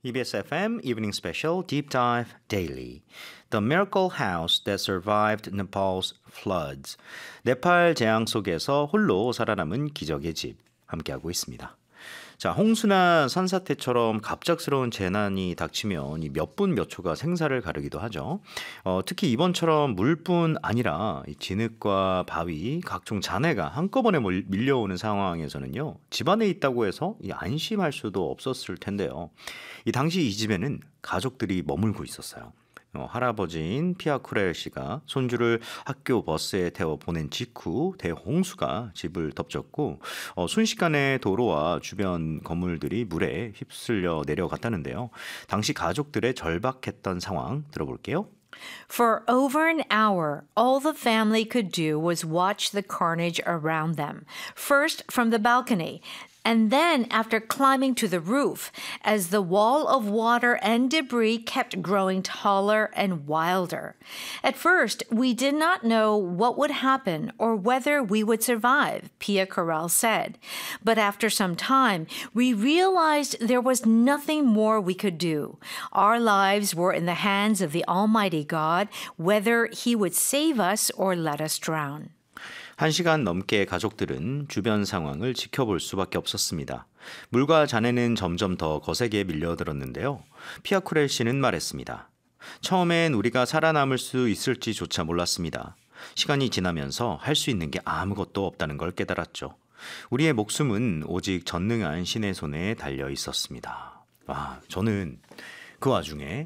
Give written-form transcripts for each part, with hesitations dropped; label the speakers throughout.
Speaker 1: EBS FM Evening Special Deep Dive Daily. The Miracle House That Survived Nepal's Floods. 네팔 재앙 속에서 홀로 살아남은 기적의 집. 함께하고 있습니다. 자, 홍수나 산사태처럼 갑작스러운 재난이 닥치면 몇 분 몇 초가 생사를 가르기도 하죠. 특히 이번처럼 물뿐 아니라 진흙과 바위, 각종 잔해가 한꺼번에 밀려오는 상황에서는요. 집안에 있다고 해서 안심할 수도 없었을 텐데요. 당시 이 집에는 가족들이 머물고 있었어요. 할아버지인 피아쿠렐 씨가 손주를 학교 버스에 태워 보낸 직후 대홍수가 집을 덮쳤고 순식간에 도로와 주변 건물들이 물에 휩쓸려 내려갔다는데요. 당시 가족들의 절박했던 상황 들어볼게요.
Speaker 2: For over an hour, all the family could do was watch the carnage around them, first from the balcony, and then after climbing to the roof, as the wall of water and debris kept growing taller and wilder. At first, we did not know what would happen or whether we would survive, Pia Corral said. But after some time, we realized there was nothing more we could do. Our lives were in the hands of the Almighty God, whether He would save us or let us drown.
Speaker 1: 1시간 넘게 가족들은 주변 상황을 지켜볼 수밖에 없었습니다. 물과 잔해는 점점 더 거세게 밀려들었는데요. 피아쿠렐 씨는 말했습니다. 처음엔 우리가 살아남을 수 있을지조차 몰랐습니다. 시간이 지나면서 할 수 있는 게 아무것도 없다는 걸 깨달았죠. 우리의 목숨은 오직 전능한 신의 손에 달려 있었습니다. 저는 그 와중에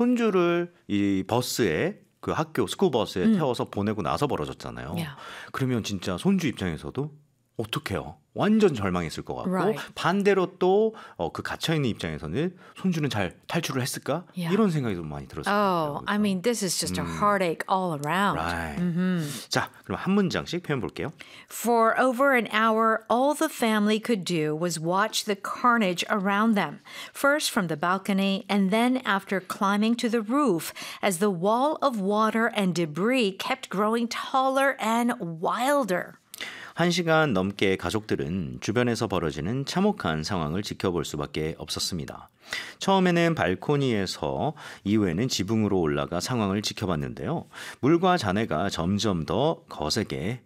Speaker 1: 손주를 이 버스에 그 학교 스쿨버스에 태워서 보내고 나서 벌어졌잖아요.
Speaker 2: Yeah.
Speaker 1: 그러면 진짜 손주 입장에서도 어떡해요? 완전 절망했을 것 같고
Speaker 2: Right.
Speaker 1: 반대로 또 그 갇혀있는 입장에서는 손주는 잘 탈출을 했을까?
Speaker 2: Yeah.
Speaker 1: 이런 생각이 좀 많이 들었어요.
Speaker 2: Oh, I mean, this is just a heartache all around.
Speaker 1: Right. 자, 그럼 한 문장씩 표현 볼게요.
Speaker 2: For over an hour, all the family could do was watch the carnage around them, first from the balcony and then after climbing to the roof as the wall of water and debris kept growing taller and wilder.
Speaker 1: 1시간 넘게 가족들은 주변에서 벌어지는 참혹한 상황을 지켜볼 수밖에 없었습니다. 처음에는 발코니에서 이후에는 지붕으로 올라가 상황을 지켜봤는데요. 물과 잔해가 점점 더 거세게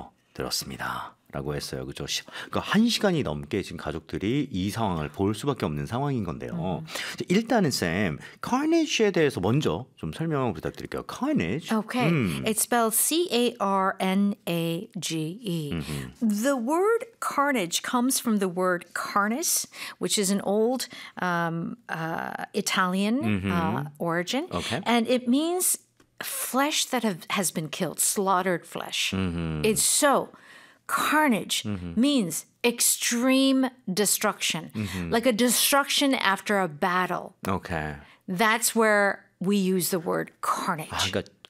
Speaker 1: 밀려들었습니다. 라고 했어요. 그죠? 그러니까 1시간이 넘게 지금 가족들이 이 상황을 볼 수밖에 없는 상황인 건데요. 일단은 쌤, carnage에 대해서 먼저 좀 설명 부탁드릴게요. carnage.
Speaker 2: Okay, it's spelled C-A-R-N-A-G-E. The word carnage comes from the word carnis, which is an old Italian origin.
Speaker 1: Okay.
Speaker 2: And it means flesh that has been killed, slaughtered flesh. It's so... Carnage means extreme destruction, like a destruction after a battle.
Speaker 1: Okay.
Speaker 2: That's where we use the word carnage.
Speaker 1: 그러니까